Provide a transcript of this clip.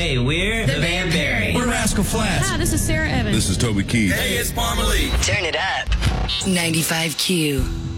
Hey, we're the Van Perry. We're Rascal Flatts. Hi, this is Sarah Evans. This is Toby Keith. Hey, it's Palmer Lee. Turn it up. 95Q.